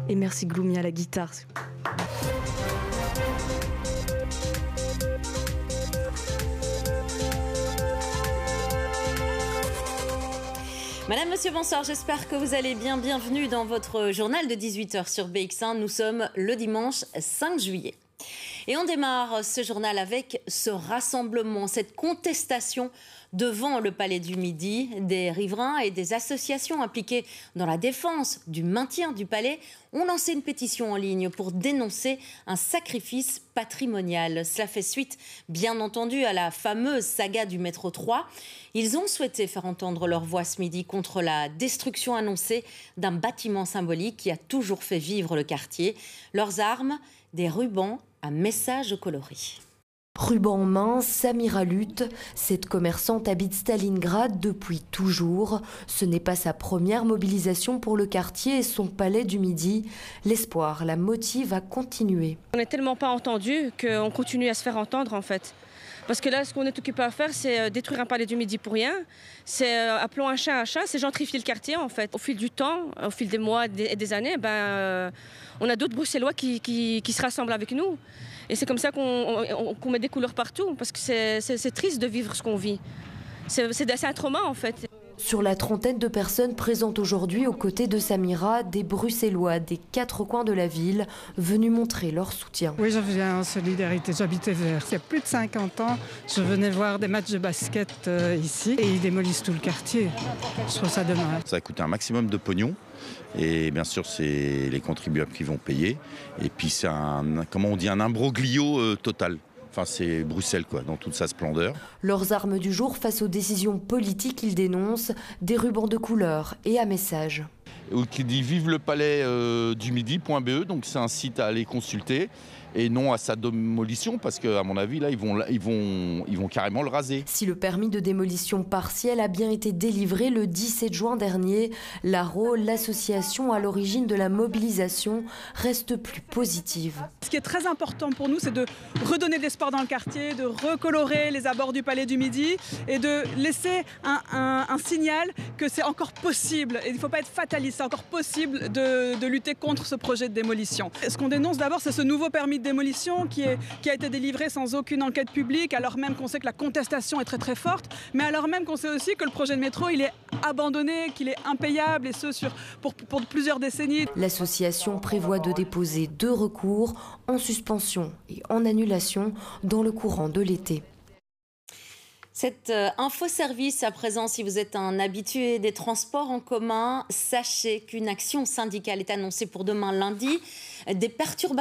Et merci Gloomy à la guitare. Madame, monsieur, bonsoir, j'espère que vous allez bien. Bienvenue dans votre journal de 18h sur BX1. Nous sommes le dimanche 5 juillet. Et on démarre ce journal avec ce rassemblement, cette contestation devant le Palais du Midi. Des riverains et des associations impliquées dans la défense du maintien du palais ont lancé une pétition en ligne pour dénoncer un sacrifice patrimonial. Cela fait suite, bien entendu, à la fameuse saga du métro 3. Ils ont souhaité faire entendre leur voix ce midi contre la destruction annoncée d'un bâtiment symbolique qui a toujours fait vivre le quartier. Leurs armes, des rubans à messages colorés. Ruban en main, Samira lutte. Cette commerçante habite Stalingrad depuis toujours. Ce n'est pas sa première mobilisation pour le quartier et son palais du Midi. L'espoir la motive à continuer. On n'est tellement pas entendu qu'on continue à se faire entendre en fait. Parce que là, ce qu'on est occupé à faire, c'est détruire un palais du Midi pour rien. C'est, appelons un chat, c'est gentrifier le quartier en fait. Au fil du temps, au fil des mois et des années, on a d'autres Bruxellois qui se rassemblent avec nous. Et c'est comme ça qu'on met des couleurs partout, parce que c'est triste de vivre ce qu'on vit. C'est un trauma en fait. Sur la trentaine de personnes présentes aujourd'hui aux côtés de Samira, des Bruxellois des 4 coins de la ville venus montrer leur soutien. Oui, je viens en solidarité, j'habitais vers. Il y a plus de 50 ans, je venais voir des matchs de basket ici et ils démolissent tout le quartier. Je trouve ça dommage. Ça a coûté un maximum de pognon. Et bien sûr, c'est les contribuables qui vont payer. Et puis c'est un imbroglio total. Enfin, c'est Bruxelles, quoi, dans toute sa splendeur. Leurs armes du jour face aux décisions politiques qu'ils dénoncent, des rubans de couleur et à message. Qui dit vive le palais du Midi.be, donc c'est un site à aller consulter. Et non à sa démolition, parce qu'à mon avis, là, ils vont carrément le raser. Si le permis de démolition partielle a bien été délivré le 17 juin dernier, l'ARO, l'association à l'origine de la mobilisation, reste plus positive. Ce qui est très important pour nous, c'est de redonner de l'espoir dans le quartier, de recolorer les abords du Palais du Midi et de laisser un signal que c'est encore possible. Et il ne faut pas être fataliste, c'est encore possible de lutter contre ce projet de démolition. Ce qu'on dénonce d'abord, c'est ce nouveau permis de démolition qui a été délivré sans aucune enquête publique, alors même qu'on sait que la contestation est très très forte, mais alors même qu'on sait aussi que le projet de métro il est abandonné, qu'il est impayable, et ce pour plusieurs décennies. L'association prévoit de déposer 2 recours en suspension et en annulation dans le courant de l'été. Cette info-service à présent, si vous êtes un habitué des transports en commun, sachez qu'une action syndicale est annoncée pour demain lundi. Des perturbations